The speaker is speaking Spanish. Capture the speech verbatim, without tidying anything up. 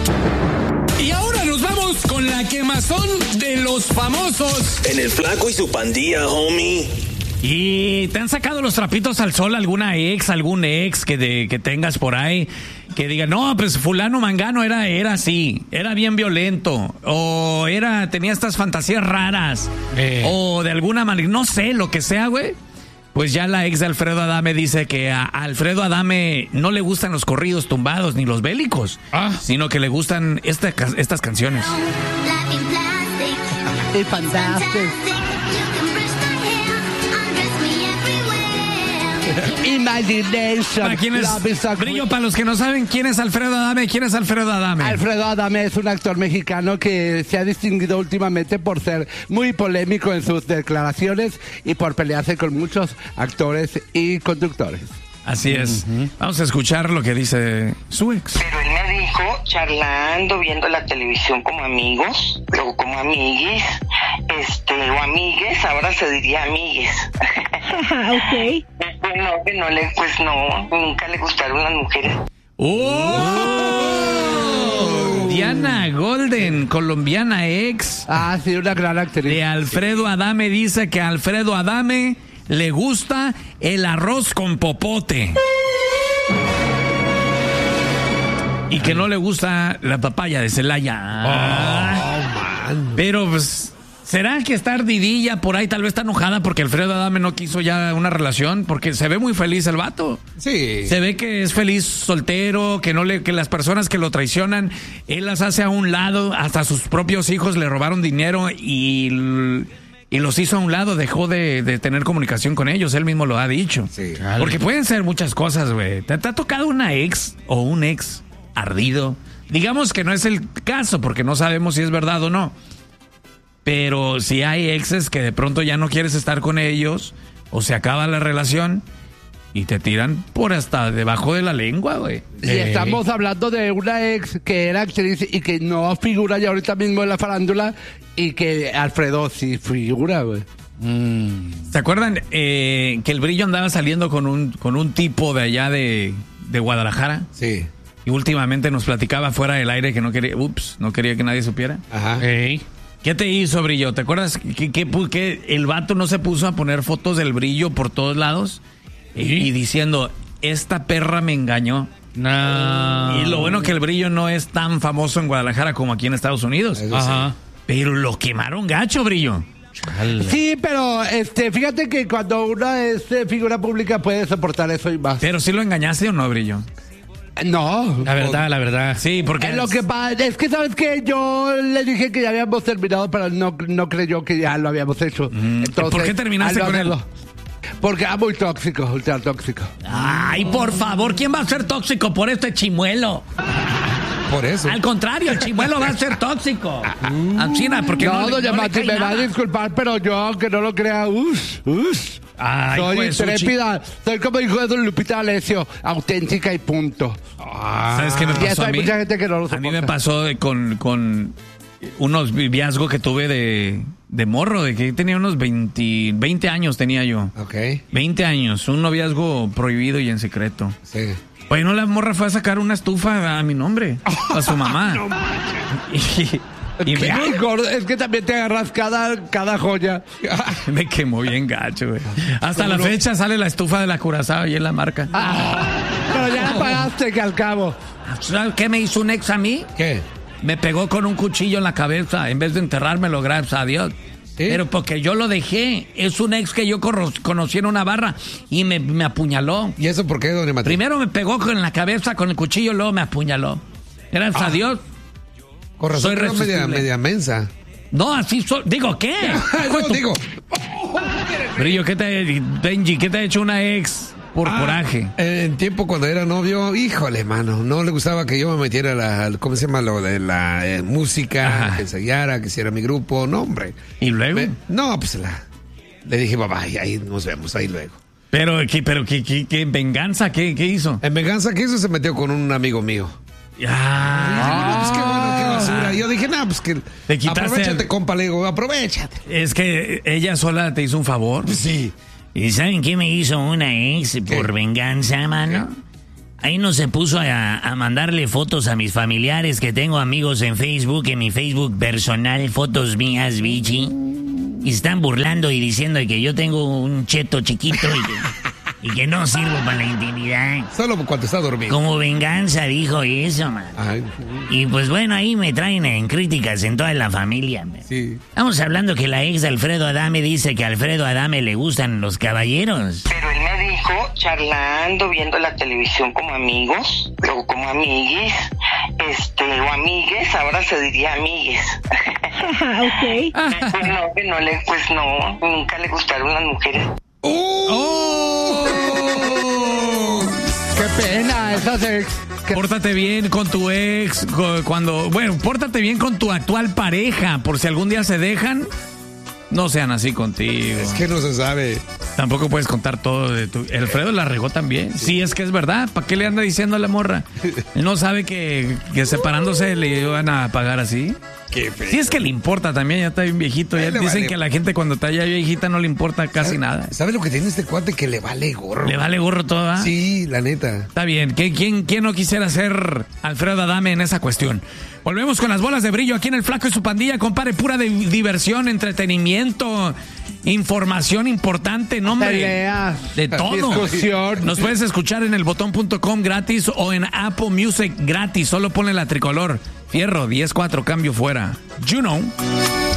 Y ahora nos vamos con la quemazón de los famosos. En el Flaco y su pandilla, homie. ¿Y te han sacado los trapitos al sol alguna ex, algún ex que, de, que tengas por ahí? Que diga, no, pues fulano mangano era, era así, era bien violento, o era, tenía estas fantasías raras, eh. o de alguna manera, no sé, lo que sea, güey. Pues ya la ex de Alfredo Adame dice que a Alfredo Adame no le gustan los corridos tumbados ni los bélicos, ah. sino que le gustan esta, estas canciones. Es fantástico. Imagination. ¿Para quién es? Brillo, para los que no saben quién es Alfredo Adame, ¿quién es Alfredo Adame? Alfredo Adame es un actor mexicano que se ha distinguido últimamente por ser muy polémico en sus declaraciones y por pelearse con muchos actores y conductores. Así es. Uh-huh. Vamos a escuchar lo que dice su ex. Pero él me dijo, charlando, viendo la televisión como amigos, luego como amiguis, este, o amigues, ahora se diría amigues. Ok. Bueno, que no le, pues no, nunca le gustaron las mujeres. ¡Oh! Diana Golden, colombiana ex. Ah, sí, una gran actriz. De Alfredo Adame, dice que a Alfredo Adame le gusta el arroz con popote. Y que no le gusta la papaya de Celaya. Oh, man. Pero pues, ¿será que está ardidilla por ahí? Tal vez está enojada porque Alfredo Adame no quiso ya una relación, porque se ve muy feliz el vato. Sí. Se ve que es feliz soltero, que no le, que las personas que lo traicionan, él las hace a un lado, hasta sus propios hijos le robaron dinero y... Y los hizo a un lado, dejó de, de tener comunicación con ellos, él mismo lo ha dicho. Sí. Porque pueden ser muchas cosas, güey. ¿Te, ¿Te ha tocado una ex o un ex ardido? Digamos que no es el caso, porque no sabemos si es verdad o no. Pero si hay exes que de pronto ya no quieres estar con ellos, o se acaba la relación... Y te tiran por hasta debajo de la lengua, güey. Y eh. estamos hablando de una ex que era actriz y que no figura ya ahorita mismo en la farándula y que Alfredo sí figura, güey. Mm. ¿Se acuerdan eh, que el Brillo andaba saliendo con un, con un tipo de allá de, de Guadalajara? Sí. Y últimamente nos platicaba fuera del aire que no quería, ups, no quería que nadie supiera. Ajá. Hey. ¿Qué te hizo, Brillo? ¿Te acuerdas que, que, que el vato no se puso a poner fotos del Brillo por todos lados? Y, y diciendo, esta perra me engañó. No. Y lo bueno que el Brillo no es tan famoso en Guadalajara como aquí en Estados Unidos. Ajá. Sí. Pero lo quemaron gacho, Brillo. Chale. Sí, pero este, fíjate que cuando una es eh, figura pública puede soportar eso y más. Pero si lo engañaste o no, Brillo. No. La verdad, la verdad. Sí, porque... Lo que pasa es que, ¿sabes qué? Yo le dije que ya habíamos terminado, pero no, no creyó que ya lo habíamos hecho. Mm. Entonces, ¿por qué terminaste con él? Porque es muy tóxico, ultra tóxico. Ay, por favor, ¿quién va a ser tóxico por este chimuelo? Por eso. Al contrario, el chimuelo va a ser tóxico. China, porque no, no, doña no Mati, me nada. va a disculpar, pero yo, aunque no lo crea, uff, uff. Ay, soy pues, intrépida, soy como hijo de don Lupita D'Alessio, auténtica y punto. Ah, ¿sabes qué me pasó y eso a hay mí? mucha gente que no lo soporta. A mí me soporta. pasó de, con, con unos noviazgos que tuve de, de morro, de que tenía unos veinte, veinte años tenía yo. Ok. veinte años, un noviazgo prohibido y en secreto. Sí. Bueno, la morra fue a sacar una estufa a mi nombre, a su mamá. No, y, y me, Ay, gordo, es que también te agarras cada, cada joya. me quemó bien gacho, güey. Hasta la fecha sale la estufa de la Curazao y es la marca. Ah, pero ya la pagaste, que al cabo. ¿Sabes qué me hizo un ex a mí? ¿Qué? Me pegó con un cuchillo en la cabeza en vez de enterrármelo, gracias a Dios. ¿Sí? Pero porque yo lo dejé. Es un ex que yo conocí en una barra y me, me apuñaló. ¿Y eso por qué, doña Mati? Primero me pegó en la cabeza con el cuchillo, luego me apuñaló. Gracias ah. a Dios. Con razón, soy media, media mensa. No, así soy. Digo, ¿qué? no, digo. Brillo, ¿qué te, Benji, ¿qué te ha hecho una ex? Por ah, coraje. En tiempo cuando era novio, híjole, mano, no le gustaba que yo me metiera la, ¿cómo se llama? Lo de la eh, música, ajá, que ensayara, que hiciera mi grupo, no, hombre. ¿Y luego? Me, no, pues la, le dije, papá, ahí nos vemos, ahí luego. Pero, ¿qué, pero qué, qué, qué venganza? ¿Qué, ¿Qué hizo? En venganza, ¿qué hizo? Se metió con un amigo mío. Ah, ah pues qué bueno, qué basura. Yo dije, no, pues que te quitaste aprovechate, el... compa, le digo, aprovechate. Es que ella sola te hizo un favor. Sí. ¿Y saben qué me hizo una ex ¿Qué? por venganza, mano? ahí no se puso a, a mandarle fotos a mis familiares que tengo amigos en Facebook, en mi Facebook personal, fotos mías, bichi. Y se están burlando y diciendo que yo tengo un cheto chiquito y que, y que no sirvo para la intimidad. Solo cuando está dormido. Como venganza dijo eso, man. Ay. Y pues bueno, ahí me traen en críticas en toda la familia, man. Sí. Estamos hablando que la ex de Alfredo Adame dice que a Alfredo Adame le gustan los caballeros. Pero él me dijo, charlando, viendo la televisión como amigos, luego como amiguis, este, o amigues, ahora se diría amigues. Ok. Pues no, que no le, pues no, nunca le gustaron las mujeres. ¡Oh! ¡Qué pena! Esas ex. que- Pórtate bien con tu ex, co- cuando, bueno, pórtate bien con tu actual pareja, por si algún día se dejan, no sean así contigo. Es que no se sabe. Tampoco puedes contar todo de tu... Alfredo la regó también. Sí, es que es verdad. ¿Para qué le anda diciendo a la morra? Él no sabe que, que separándose le iban a pagar así. Qué feo. Sí, es que le importa también, ya está bien viejito. Ya Él le dicen vale. que a la gente cuando está ya viejita no le importa casi nada. ¿Sabes lo que tiene este cuate? Que le vale gorro. Le vale gorro todo, ¿ah? Sí, la neta. Está bien. ¿Qué- ¿Quién, quién no quisiera ser Alfredo Adame en esa cuestión? Volvemos con las bolas de brillo aquí en El Flaco y su pandilla, compadre. Pura de diversión, entretenimiento, información importante, nombre. Peleas, De todo. discusión. Nos puedes escuchar en el botón punto com gratis o en Apple Music gratis. Solo ponle la tricolor. Fierro, diez cuatro, cambio fuera. You know.